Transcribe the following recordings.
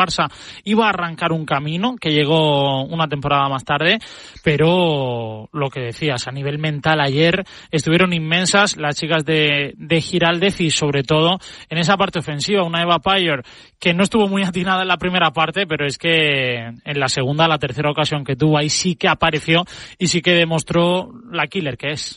Barça iba a arrancar un camino que llegó una temporada más tarde, pero lo que decías, a nivel mental ayer estuvieron inmensas las chicas de Giraldez y sobre todo en esa parte ofensiva, una Eva Payer que no estuvo muy atinada en la primera parte, pero es que en la segunda, la tercera ocasión que tuvo, ahí sí que apareció y sí que demostró la killer que es.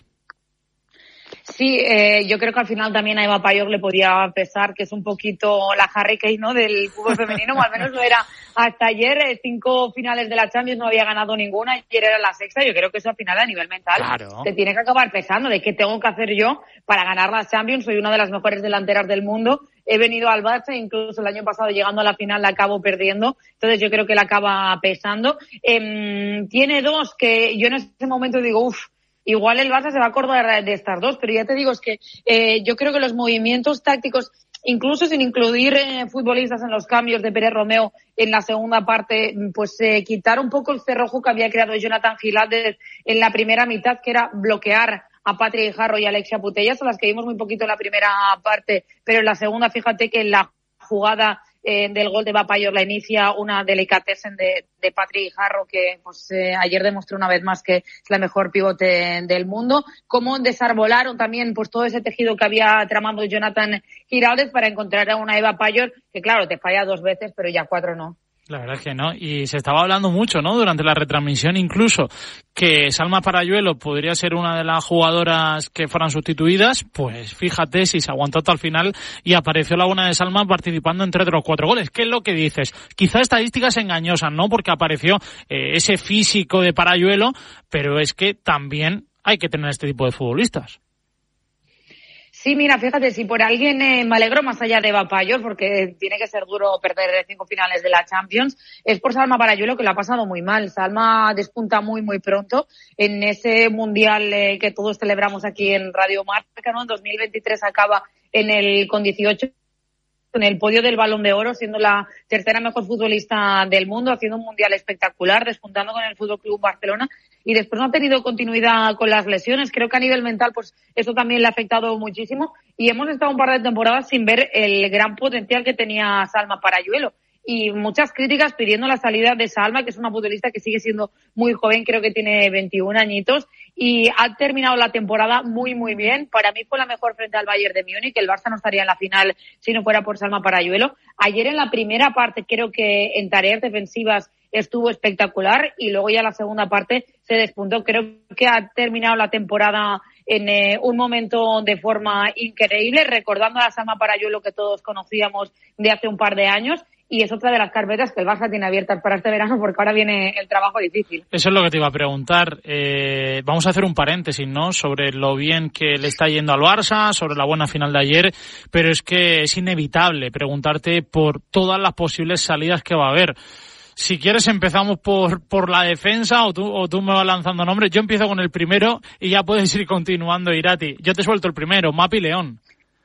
Sí, yo creo que al final también a Eva Payor le podía pesar que es un poquito la Harry Kane, ¿no?, del fútbol femenino, o al menos lo era hasta ayer. 5 finales de la Champions, no había ganado ninguna, ayer era la sexta. Yo creo que eso al final a nivel mental te tiene que acabar pesando, de qué tengo que hacer yo para ganar la Champions. Soy una de las mejores delanteras del mundo, he venido al Barça, incluso el año pasado llegando a la final la acabo perdiendo, entonces yo creo que la acaba pesando. Tiene dos que yo en ese momento digo, igual el Barça se va a acordar de estas dos, pero ya te digo, es que yo creo que los movimientos tácticos, incluso sin incluir futbolistas en los cambios de Pérez Romeo en la segunda parte, pues quitar un poco el cerrojo que había creado Jonathan Giraldez en la primera mitad, que era bloquear a Patri Guijarro y Alexia Putellas, a las que vimos muy poquito en la primera parte, pero en la segunda, fíjate que en la jugada del gol de Eva Payor la inicia una delicatessen de Patri Guijarro, que pues ayer demostró una vez más que es la mejor pivote del mundo. Cómo desarbolaron también pues todo ese tejido que había tramado Jonathan Giraldez para encontrar a una Eva Payor que, claro, te falla 2 veces, pero ya 4 no. La verdad es que no, y se estaba hablando mucho, ¿no?, durante la retransmisión incluso, que Salma Parayuelo podría ser una de las jugadoras que fueran sustituidas. Pues fíjate si se aguantó hasta el final y apareció la buena de Salma participando en 3 de los 4 goles. ¿Qué es lo que dices? Quizá estadísticas engañosas, ¿no?, porque apareció ese físico de Parayuelo, pero es que también hay que tener este tipo de futbolistas. Sí, mira, fíjate, si por alguien me alegro más allá de Eva Payor, porque tiene que ser duro perder 5 finales de la Champions, es por Salma Parayuelo, que la ha pasado muy mal. Salma despunta muy, muy pronto en ese mundial que todos celebramos aquí en Radio Marca, ¿no? En 2023 acaba con 18 en el podio del Balón de Oro, siendo la tercera mejor futbolista del mundo, haciendo un mundial espectacular, despuntando con el Fútbol Club Barcelona, y después no ha tenido continuidad con las lesiones. Creo que a nivel mental pues eso también le ha afectado muchísimo, y hemos estado un par de temporadas sin ver el gran potencial que tenía Salma Parayuelo. Y muchas críticas pidiendo la salida de Salma, que es una futbolista que sigue siendo muy joven, creo que tiene 21 añitos, y ha terminado la temporada muy, muy bien. Para mí fue la mejor frente al Bayern de Múnich. El Barça no estaría en la final si no fuera por Salma Parayuelo. Ayer en la primera parte creo que en tareas defensivas estuvo espectacular, y luego ya la segunda parte se despuntó. Creo que ha terminado la temporada en un momento de forma increíble, recordando a la Salma Parayuelo que todos conocíamos de hace un par de años. Y es otra de las carpetas que el Barça tiene abiertas para este verano, porque ahora viene el trabajo difícil. Eso es lo que te iba a preguntar. Vamos a hacer un paréntesis, ¿no?, sobre lo bien que le está yendo al Barça, sobre la buena final de ayer, pero es que es inevitable preguntarte por todas las posibles salidas que va a haber. Si quieres empezamos por la defensa, o tú me vas lanzando nombres. Yo empiezo con el primero y ya puedes ir continuando, Irati. Yo te suelto el primero, Mapi León.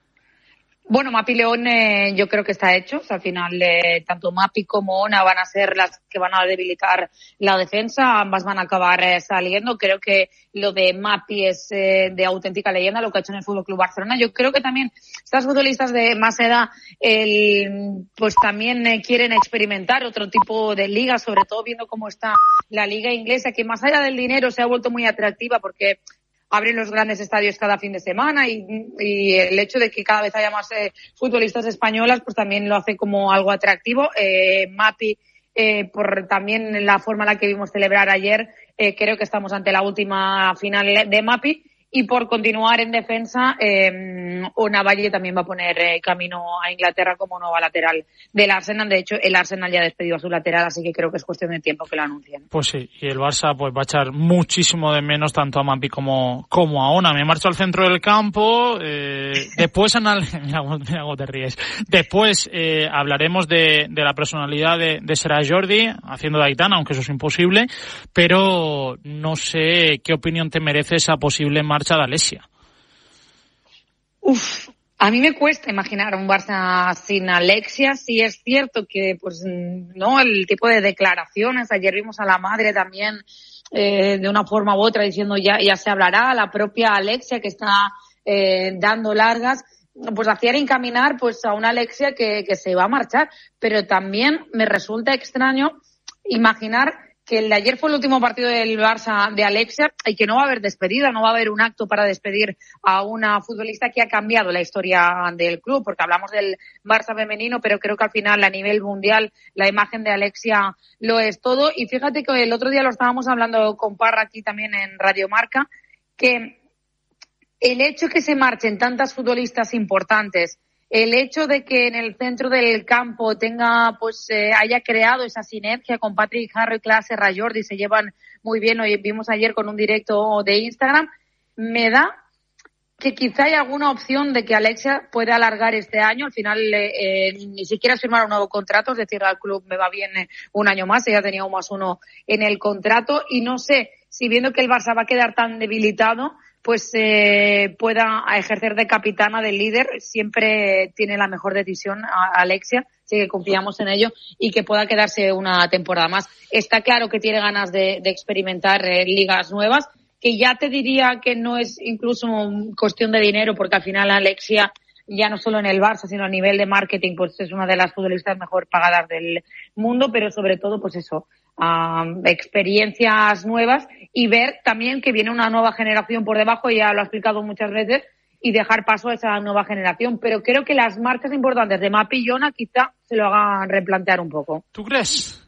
Bueno, Mapi León yo creo que está hecho. O sea, al final tanto Mapi como Ona van a ser las que van a debilitar la defensa. Ambas van a acabar saliendo. Creo que lo de Mapi es de auténtica leyenda, lo que ha hecho en el Fútbol Club Barcelona. Yo creo que también estas futbolistas de más edad pues también quieren experimentar otro tipo de liga, sobre todo viendo cómo está la liga inglesa, que más allá del dinero se ha vuelto muy atractiva porque abren los grandes estadios cada fin de semana, y el hecho de que cada vez haya más futbolistas españolas pues también lo hace como algo atractivo. Mapi, por también la forma en la que vimos celebrar ayer, creo que estamos ante la última final de Mapi. Y por continuar en defensa, Ona Valle también va a poner camino a Inglaterra como nueva lateral del Arsenal. De hecho, el Arsenal ya ha despedido a su lateral, así que creo que es cuestión de tiempo que lo anuncien. Pues sí, y el Barça pues va a echar muchísimo de menos tanto a Mapi como a Ona. Me marcho al centro del campo. Después, mira cómo te ríes. Después hablaremos de la personalidad de Serà Jordi haciendo de Aitana, aunque eso es imposible, pero no sé qué opinión te merece esa posible marcha de Alexia. A mí me cuesta imaginar un Barça sin Alexia. Sí es cierto que, pues, no, el tipo de declaraciones. Ayer vimos a la madre también, de una forma u otra, diciendo ya se hablará. La propia Alexia que está dando largas. pues hacían encaminar pues a una Alexia que se va a marchar. Pero también me resulta extraño imaginar que el de ayer fue el último partido del Barça de Alexia y que no va a haber despedida, no va a haber un acto para despedir a una futbolista que ha cambiado la historia del club, porque hablamos del Barça femenino, pero creo que al final a nivel mundial la imagen de Alexia lo es todo. Y fíjate que el otro día lo estábamos hablando con Parra aquí también en Radio Marca, que el hecho que se marchen tantas futbolistas importantes, el hecho de que en el centro del campo haya creado esa sinergia con Patrick Harry, Clase, Rajordi, se llevan muy bien, hoy vimos ayer con un directo de Instagram, me da que quizá hay alguna opción de que Alexia pueda alargar este año, al final ni siquiera firmar un nuevo contrato, es decir, al club me va bien un año más, ella tenía 1+1 en el contrato, y no sé si viendo que el Barça va a quedar tan debilitado, pues pueda ejercer de capitana, de líder. Siempre tiene la mejor decisión Alexia, así que confiamos en ello y que pueda quedarse una temporada más. Está claro que tiene ganas de experimentar ligas nuevas, que ya te diría que no es incluso cuestión de dinero, porque al final Alexia, ya no solo en el Barça, sino a nivel de marketing, pues es una de las futbolistas mejor pagadas del mundo, pero sobre todo, pues eso, experiencias nuevas y ver también que viene una nueva generación por debajo, ya lo ha explicado muchas veces, y dejar paso a esa nueva generación. Pero creo que las marcas importantes de Mapi y Jona quizá se lo hagan replantear un poco. ¿Tú crees?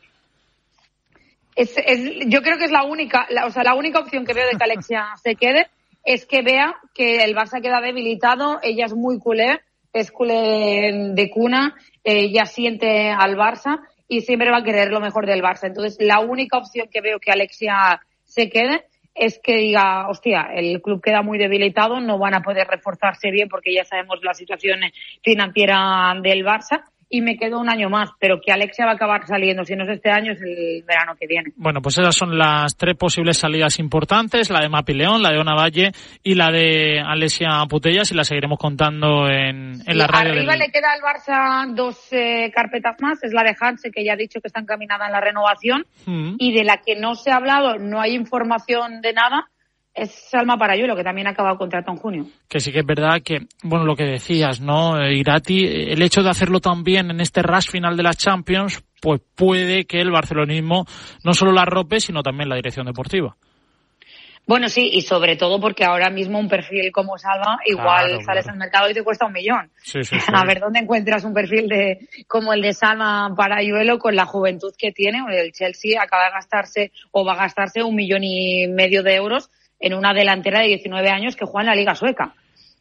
Yo creo que es la única opción que veo de que Alexia se quede, es que vea que el Barça queda debilitado. Ella es muy culé, es culé de cuna, ella siente al Barça y siempre va a querer lo mejor del Barça. Entonces, la única opción que veo que Alexia se quede es que diga, hostia, el club queda muy debilitado, no van a poder reforzarse bien porque ya sabemos la situación financiera del Barça, y me quedo un año más, pero que Alexia va a acabar saliendo, si no es este año, es el verano que viene. Bueno, pues esas son las 3 posibles salidas importantes, la de Mapi León, la de Ona Valle y la de Alexia Putellas, y la seguiremos contando en la radio. Arriba le queda al Barça 2 carpetas más, es la de Hanse, que ya ha dicho que está encaminada en la renovación, y de la que no se ha hablado, no hay información de nada, es Salma Parayuelo, que también ha acabado contrato en junio. Que sí que es verdad que, bueno, lo que decías, ¿no, Irati? El hecho de hacerlo tan bien en este rush final de las Champions, pues puede que el barcelonismo no solo la arrope, sino también la dirección deportiva. Bueno, sí, y sobre todo porque ahora mismo un perfil como Salma, igual sales al mercado y te cuesta 1 millón. Sí. A ver dónde encuentras un perfil como el de Salma Parayuelo con la juventud que tiene. El Chelsea acaba de gastarse o va a gastarse 1,5 millones de euros en una delantera de 19 años que juega en la Liga Sueca.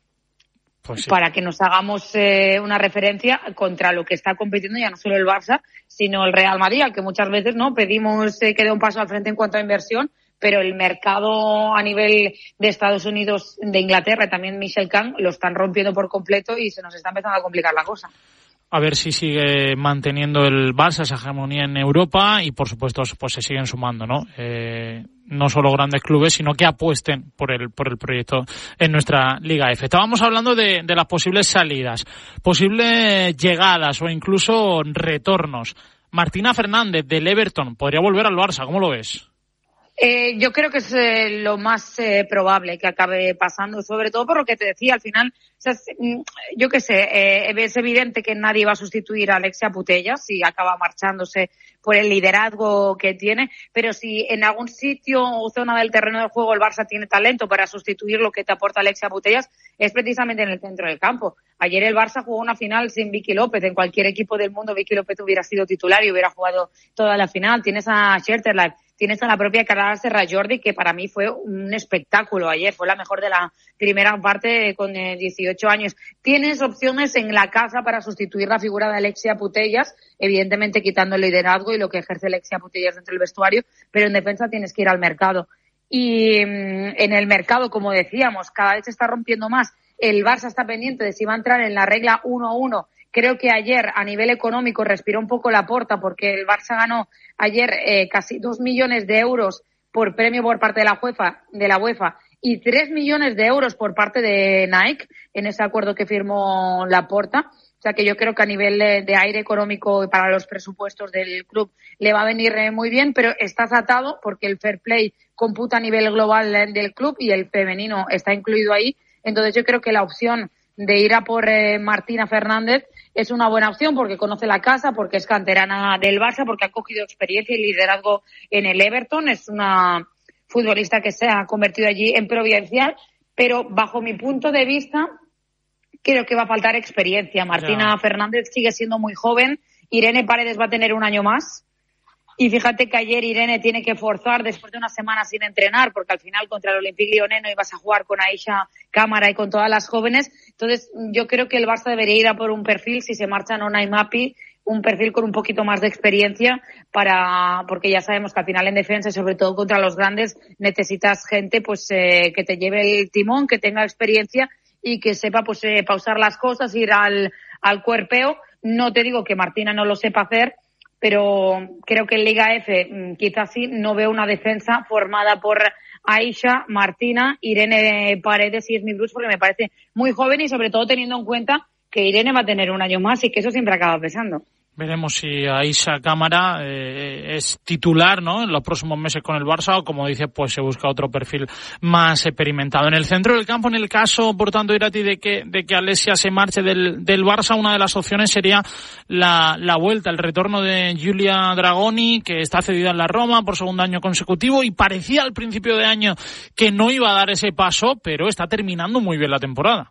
Pues sí. Para que nos hagamos una referencia contra lo que está compitiendo ya no solo el Barça, sino el Real Madrid, al que muchas veces no pedimos que dé un paso al frente en cuanto a inversión, pero el mercado a nivel de Estados Unidos, de Inglaterra y también Michel Kang lo están rompiendo por completo y se nos está empezando a complicar la cosa. A ver si sigue manteniendo el Barça esa hegemonía en Europa y, por supuesto, pues se siguen sumando, ¿no? No solo grandes clubes, sino que apuesten por el proyecto en nuestra Liga F. Estábamos hablando de las posibles salidas, posibles llegadas o incluso retornos. Martina Fernández del Everton podría volver al Barça, ¿cómo lo ves? Yo creo que es lo más probable que acabe pasando, sobre todo por lo que te decía al final. O sea, yo qué sé, es evidente que nadie va a sustituir a Alexia Putellas si acaba marchándose por el liderazgo que tiene, pero si en algún sitio o zona del terreno de juego el Barça tiene talento para sustituir lo que te aporta Alexia Putellas, es precisamente en el centro del campo. Ayer el Barça jugó una final sin Vicky López. En cualquier equipo del mundo Vicky López hubiera sido titular y hubiera jugado toda la final. Tienes a Scherterlack, tienes a la propia Clase Rajordi, que para mí fue un espectáculo ayer, fue la mejor de la primera parte con 18 años. Tienes opciones en la casa para sustituir la figura de Alexia Putellas, evidentemente quitando el liderazgo y lo que ejerce Alexia Putellas dentro del vestuario, pero en defensa tienes que ir al mercado. Y en el mercado, como decíamos, cada vez se está rompiendo más. El Barça está pendiente de si va a entrar en la regla 1-1. Creo que ayer, a nivel económico, respiró un poco Laporta, porque el Barça ganó ayer casi 2 millones de euros por premio por parte de la UEFA y 3 millones de euros por parte de Nike en ese acuerdo que firmó Laporta. O sea que yo creo que a nivel de aire económico y para los presupuestos del club le va a venir muy bien, pero estás atado porque el fair play computa a nivel global del club y el femenino está incluido ahí. Entonces yo creo que la opción de ir a por Martina Fernández es una buena opción porque conoce la casa, porque es canterana del Barça, porque ha cogido experiencia y liderazgo en el Everton. Es una futbolista que se ha convertido allí en providencial, pero bajo mi punto de vista creo que va a faltar experiencia. Martina Fernández sigue siendo muy joven, Irene Paredes va a tener un año más. Y fíjate que ayer Irene tiene que forzar después de una semana sin entrenar, porque al final contra el Olympique Lyonnais no ibas a jugar con Aisha Cámara y con todas las jóvenes. Entonces yo creo que el Barça debería ir a por un perfil, si se marcha Nona y Mapi, un perfil con un poquito más de experiencia, porque ya sabemos que al final en defensa y sobre todo contra los grandes necesitas gente pues que te lleve el timón, que tenga experiencia y que sepa pues pausar las cosas, ir al cuerpeo. No te digo que Martina no lo sepa hacer, pero creo que en Liga F quizás sí. No veo una defensa formada por Aisha, Martina, Irene Paredes y Esmi Bruce, porque me parece muy joven y sobre todo teniendo en cuenta que Irene va a tener un año más y que eso siempre acaba pesando. Veremos si Aisha Cámara es titular, ¿no?, en los próximos meses con el Barça, o como dice, pues se busca otro perfil más experimentado. En el centro del campo, en el caso, por tanto, Irati, de que Alessia se marche del Barça, una de las opciones sería la vuelta, el retorno de Giulia Dragoni, que está cedida en la Roma por segundo año consecutivo y parecía al principio de año que no iba a dar ese paso, pero está terminando muy bien la temporada.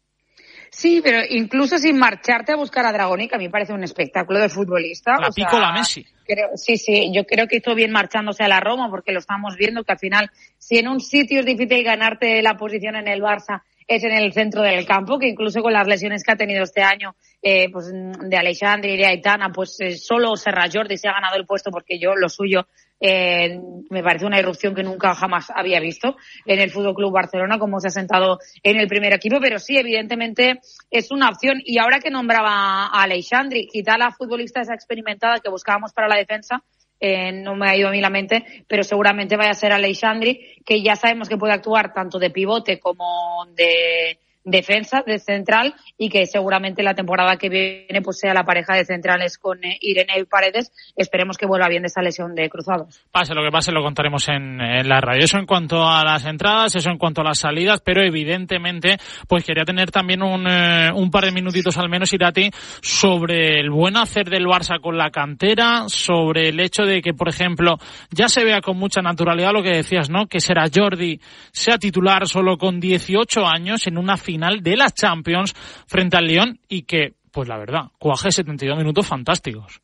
Sí, pero incluso sin marcharte a buscar a Dragoni, que a mí me parece un espectáculo de futbolista. La pícola Messi. Sí, yo creo que hizo bien marchándose a la Roma, porque lo estamos viendo que al final, si en un sitio es difícil ganarte la posición en el Barça, es en el centro del campo, que incluso con las lesiones que ha tenido este año, pues de Aleixandri y de Aitana, pues solo Serra Jordi se ha ganado el puesto, porque lo suyo me parece una irrupción que nunca jamás había visto en el Fútbol Club Barcelona, como se ha sentado en el primer equipo, pero sí, evidentemente es una opción. Y ahora que nombraba a Aleixandri, quizá la futbolista esa experimentada que buscábamos para la defensa, no me ha ido a mí la mente, pero seguramente vaya a ser Aleixandri, que ya sabemos que puede actuar tanto de pivote como de defensa, de central, y que seguramente la temporada que viene pues sea la pareja de centrales con Irene Paredes. Esperemos que vuelva bien de esa lesión de cruzados. Pase lo que pase, lo contaremos en la radio. Eso en cuanto a las entradas, eso en cuanto a las salidas, pero evidentemente pues quería tener también un par de minutitos al menos, Irati, sobre el buen hacer del Barça con la cantera, sobre el hecho de que, por ejemplo, ya se vea con mucha naturalidad lo que decías, ¿no?, que Serra Jordi sea titular solo con 18 años en una final de la Champions frente al Lyon y que, pues la verdad, cuaje 72 minutos fantásticos.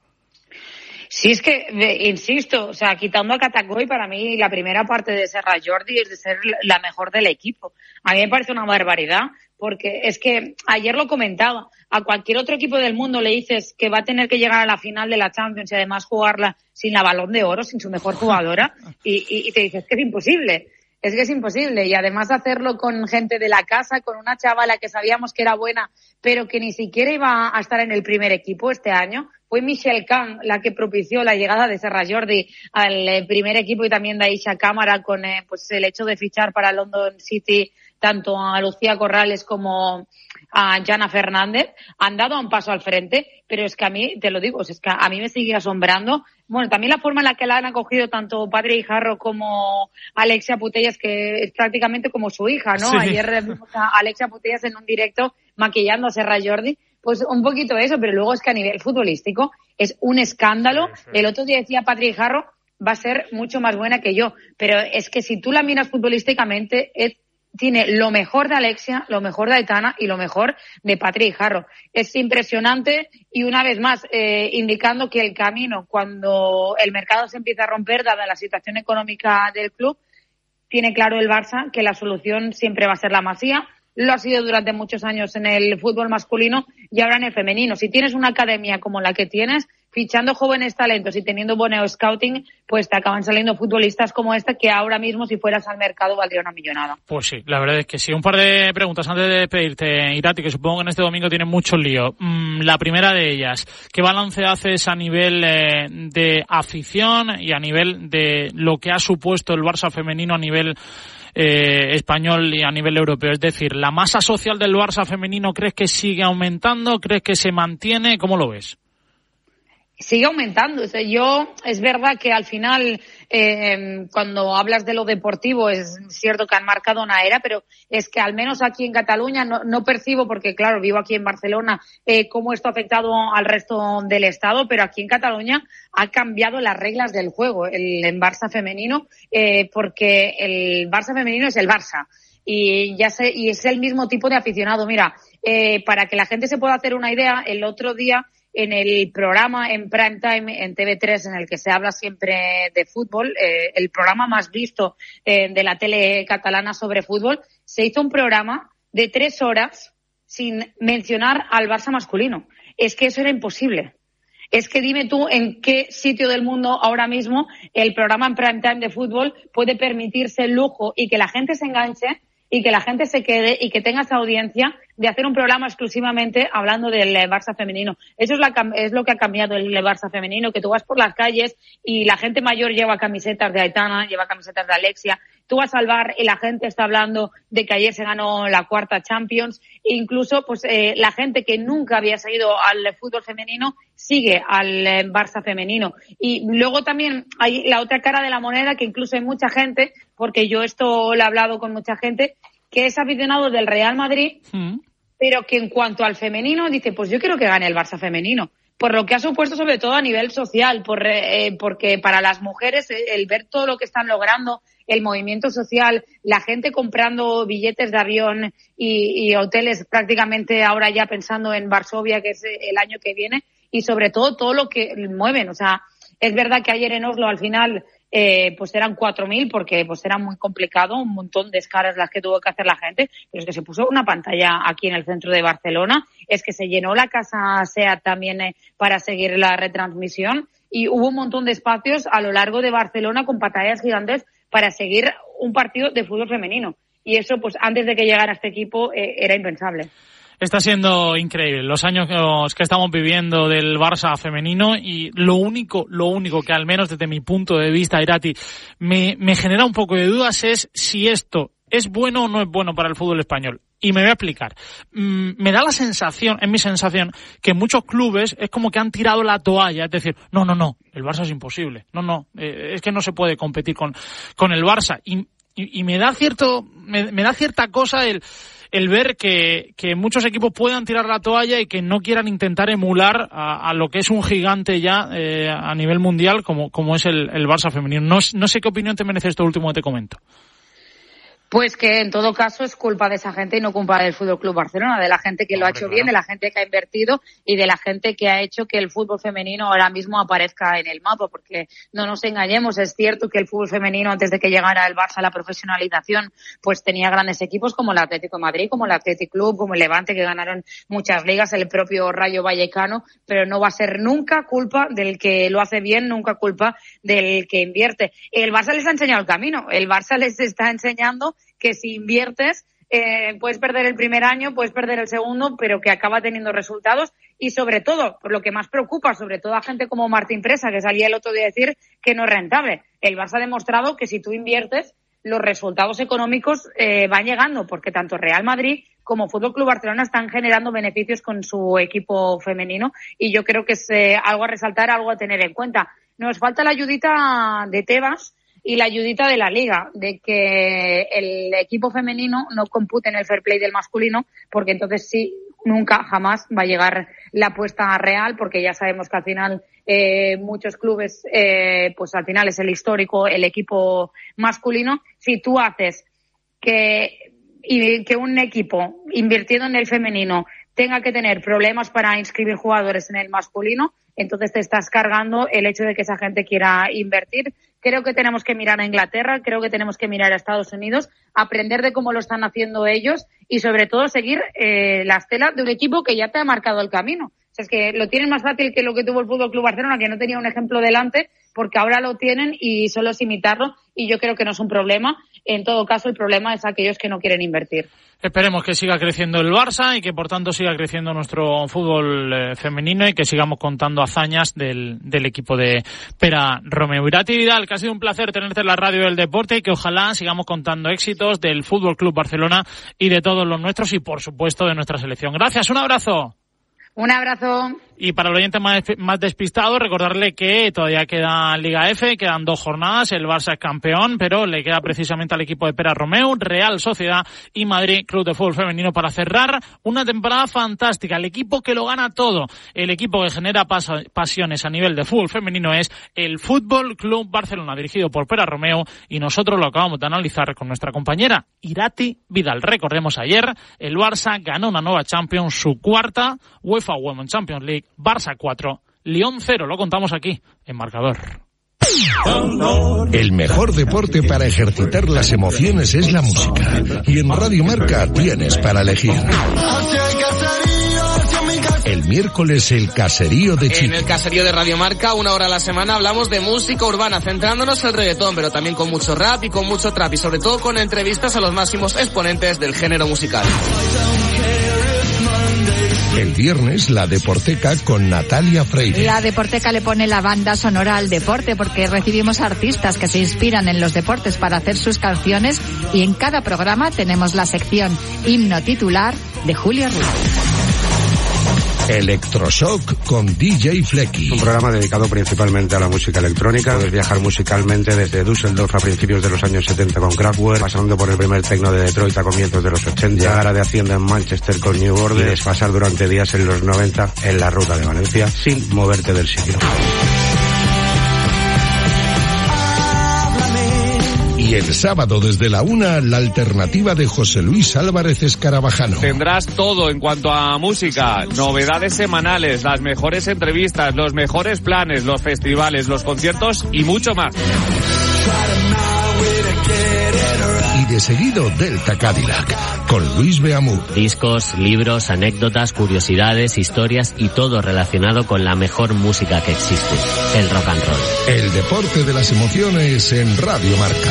Sí, es que, insisto, o sea, quitando a Catacoy, para mí la primera parte de Serra Jordi es de ser la mejor del equipo. A mí me parece una barbaridad, porque es que ayer lo comentaba, a cualquier otro equipo del mundo le dices que va a tener que llegar a la final de la Champions y además jugarla sin la Balón de Oro, sin su mejor jugadora, y te dices que es imposible. Es que es imposible, y además hacerlo con gente de la casa, con una chavala que sabíamos que era buena, pero que ni siquiera iba a estar en el primer equipo este año. Fue Michelle Kahn la que propició la llegada de Serra Jordi al primer equipo y también de Aisha Cámara con pues el hecho de fichar para London City tanto a Lucía Corrales como a Jana Fernández. Han dado un paso al frente, pero es que a mí, te lo digo, es que a mí me sigue asombrando. Bueno, también la forma en la que la han acogido tanto Padre Hijarro como Alexia Putellas, que es prácticamente como su hija, ¿no? Sí. Ayer vimos a Alexia Putellas en un directo maquillando a Serra Jordi. Pues un poquito eso, pero luego es que a nivel futbolístico es un escándalo. Sí. El otro día decía Padre Hijarro, va a ser mucho más buena que yo, pero es que si tú la miras futbolísticamente, tiene lo mejor de Alexia, lo mejor de Aitana y lo mejor de Patri Hijarro. Es impresionante y una vez más indicando que el camino, cuando el mercado se empieza a romper, dada la situación económica del club, tiene claro el Barça que la solución siempre va a ser la Masía. Lo ha sido durante muchos años en el fútbol masculino y ahora en el femenino. Si tienes una academia como la que tienes, fichando jóvenes talentos y teniendo buen scouting, pues te acaban saliendo futbolistas como este que ahora mismo, si fueras al mercado, valdría una millonada. Pues sí, la verdad es que sí. Un par de preguntas antes de despedirte, Irati, que supongo que en este domingo tienen mucho lío. La primera de ellas, ¿qué balance haces a nivel de afición y a nivel de lo que ha supuesto el Barça femenino a nivel español y a nivel europeo? Es decir, ¿la masa social del Barça femenino crees que sigue aumentando? ¿Crees que se mantiene? ¿Cómo lo ves? sigue aumentando. O sea, es verdad que al final, cuando hablas de lo deportivo, es cierto que han marcado una era, pero es que al menos aquí en Cataluña no percibo, porque claro, vivo aquí en Barcelona, cómo esto ha afectado al resto del Estado, pero aquí en Cataluña ha cambiado las reglas del juego, el Barça femenino, porque el Barça femenino es el Barça. Y es el mismo tipo de aficionado. Mira, para que la gente se pueda hacer una idea, el otro día en el programa en prime time en TV3 en el que se habla siempre de fútbol, el programa más visto de la tele catalana sobre fútbol, se hizo un programa de 3 horas sin mencionar al Barça masculino. Es que eso era imposible. Es que dime tú en qué sitio del mundo ahora mismo el programa en prime time de fútbol puede permitirse el lujo y que la gente se enganche y que la gente se quede y que tenga esa audiencia de hacer un programa exclusivamente hablando del Barça femenino. Eso es lo que ha cambiado el Barça femenino, que tú vas por las calles y la gente mayor lleva camisetas de Aitana, lleva camisetas de Alexia. Tú vas al bar y la gente está hablando de que ayer se ganó la 4ª Champions. E incluso, pues, la gente que nunca había seguido al fútbol femenino sigue al Barça femenino. Y luego también hay la otra cara de la moneda, que incluso hay mucha gente, porque yo esto lo he hablado con mucha gente, que es aficionado del Real Madrid, pero que en cuanto al femenino dice, pues yo quiero que gane el Barça femenino. Por lo que ha supuesto, sobre todo a nivel social, porque para las mujeres el ver todo lo que están logrando, el movimiento social, la gente comprando billetes de avión y hoteles prácticamente ahora ya pensando en Varsovia, que es el año que viene, y sobre todo lo que mueven. O sea, es verdad que ayer en Oslo al final pues eran 4.000 porque pues era muy complicado, un montón de escalas las que tuvo que hacer la gente, pero es que se puso una pantalla aquí en el centro de Barcelona, es que se llenó la casa SEAT también para seguir la retransmisión y hubo un montón de espacios a lo largo de Barcelona con pantallas gigantes para seguir un partido de fútbol femenino. Y eso, pues antes de que llegara este equipo, era impensable. Está siendo increíble los años que estamos viviendo del Barça femenino y lo único que al menos desde mi punto de vista, Irati, me genera un poco de dudas es si esto es bueno o no es bueno para el fútbol español. Y me voy a explicar. Me da la sensación, es mi sensación, que muchos clubes es como que han tirado la toalla, es decir, no, el Barça es imposible, es que no se puede competir con el Barça. Y me da cierta cosa el ver que muchos equipos puedan tirar la toalla y que no quieran intentar emular a lo que es un gigante ya a nivel mundial como es el Barça femenino. No sé qué opinión te merece esto último que te comento. Pues que en todo caso es culpa de esa gente y no culpa del Fútbol Club Barcelona, de la gente que lo ha hecho bien, de la gente que ha invertido y de la gente que ha hecho que el fútbol femenino ahora mismo aparezca en el mapa, porque no nos engañemos, es cierto que el fútbol femenino antes de que llegara el Barça a la profesionalización pues tenía grandes equipos como el Atlético de Madrid, como el Athletic Club, como el Levante, que ganaron muchas ligas, el propio Rayo Vallecano, pero no va a ser nunca culpa del que lo hace bien, nunca culpa del que invierte. El Barça les ha enseñado el camino, el Barça les está enseñando que si inviertes puedes perder el primer año, puedes perder el segundo, pero que acaba teniendo resultados y sobre todo, por lo que más preocupa, sobre todo a gente como Martín Presa, que salía el otro día a decir que no es rentable. El Barça ha demostrado que si tú inviertes, los resultados económicos van llegando, porque tanto Real Madrid como Fútbol Club Barcelona están generando beneficios con su equipo femenino y yo creo que es algo a resaltar, algo a tener en cuenta. Nos falta la ayudita de Tebas y la ayudita de la Liga, de que el equipo femenino no compute en el fair play del masculino, porque entonces sí, nunca, jamás va a llegar la apuesta real, porque ya sabemos que al final muchos clubes, pues al final es el histórico, el equipo masculino. Si tú haces que un equipo invirtiendo en el femenino tenga que tener problemas para inscribir jugadores en el masculino, entonces te estás cargando el hecho de que esa gente quiera invertir. Creo que tenemos que mirar a Inglaterra, creo que tenemos que mirar a Estados Unidos, aprender de cómo lo están haciendo ellos y sobre todo seguir la estela de un equipo que ya te ha marcado el camino. O sea, es que lo tienen más fácil que lo que tuvo el Fútbol Club Barcelona, que no tenía un ejemplo delante, porque ahora lo tienen y solo es imitarlo y yo creo que no es un problema. En todo caso, el problema es aquellos que no quieren invertir. Esperemos que siga creciendo el Barça y que por tanto siga creciendo nuestro fútbol femenino y que sigamos contando hazañas del equipo de Pere Romeu. Irati Vidal, que ha sido un placer tenerte en la radio del deporte y que ojalá sigamos contando éxitos del Fútbol Club Barcelona y de todos los nuestros y por supuesto de nuestra selección. Gracias, un abrazo. Un abrazo. Y para el oyente más despistado, recordarle que todavía queda Liga F, quedan 2 jornadas, el Barça es campeón, pero le queda precisamente al equipo de Pere Romeu, Real Sociedad y Madrid Club de Fútbol Femenino para cerrar una temporada fantástica. El equipo que lo gana todo, el equipo que genera pasiones a nivel de fútbol femenino es el Fútbol Club Barcelona, dirigido por Pere Romeu, y nosotros lo acabamos de analizar con nuestra compañera Irati Vidal. Recordemos, ayer el Barça ganó una nueva Champions, su cuarta UEFA Women's Champions League. Barça 4, Lyon 0, lo contamos aquí, en Marcador. El mejor deporte para ejercitar las emociones es la música. Y en Radio Marca tienes para elegir. El miércoles, el caserío de Chiqui. En el caserío de Radio Marca, 1 hora a la semana, hablamos de música urbana, centrándonos en el reggaetón, pero también con mucho rap y con mucho trap, y sobre todo con entrevistas a los máximos exponentes del género musical. El viernes, la Deporteca con Natalia Freire. La Deporteca le pone la banda sonora al deporte porque recibimos artistas que se inspiran en los deportes para hacer sus canciones, y en cada programa tenemos la sección Himno Titular de Julio Ruiz. Electroshock con DJ Flecky. Un programa dedicado principalmente a la música electrónica. Puedes viajar musicalmente desde Düsseldorf a principios de los años 70 con Kraftwerk, pasando por el primer techno de Detroit a comienzos de los 80, llegar a de Hacienda en Manchester con New Order y desfasar durante días en los 90 en la ruta de Valencia sin moverte del sitio. Y el sábado desde la 1, la alternativa de José Luis Álvarez Escarabajano. Tendrás todo en cuanto a música, novedades semanales, las mejores entrevistas, los mejores planes, los festivales, los conciertos y mucho más. Y de seguido Delta Cadillac, con Luis Beamú. Discos, libros, anécdotas, curiosidades, historias y todo relacionado con la mejor música que existe, el rock and roll. El deporte de las emociones en Radio Marca.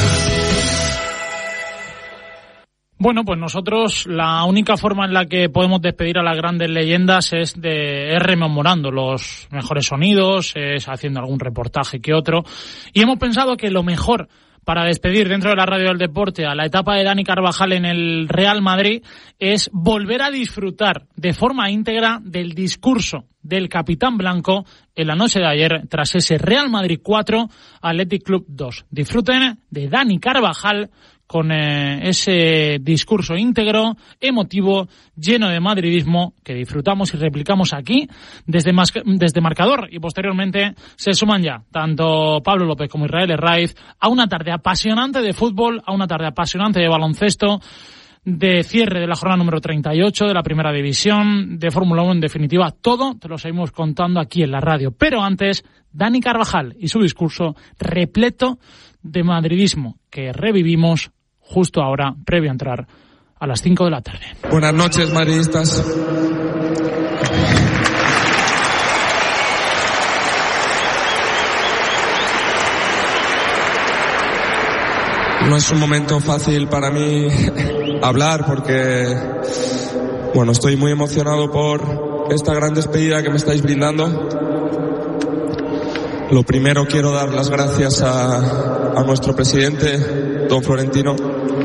Bueno, pues nosotros la única forma en la que podemos despedir a las grandes leyendas es rememorando los mejores sonidos, es haciendo algún reportaje que otro, y hemos pensado que lo mejor para despedir dentro de la radio del deporte a la etapa de Dani Carvajal en el Real Madrid es volver a disfrutar de forma íntegra del discurso del capitán blanco en la noche de ayer tras ese Real Madrid 4, Athletic Club 2. Disfruten de Dani Carvajal con ese discurso íntegro, emotivo, lleno de madridismo, que disfrutamos y replicamos aquí desde Marcador, y posteriormente se suman ya tanto Pablo López como Israel Herraiz a una tarde apasionante de fútbol, a una tarde apasionante de baloncesto, de cierre de la jornada número 38 de la Primera División, de Fórmula 1, en definitiva, todo te lo seguimos contando aquí en la radio. Pero antes, Dani Carvajal y su discurso repleto de madridismo que revivimos justo ahora, previo a entrar a las 5 de la tarde. Buenas noches, madridistas. No es un momento fácil para mí hablar porque, bueno, estoy muy emocionado por esta gran despedida que me estáis brindando. Lo primero, quiero dar las gracias a nuestro presidente, don Florentino,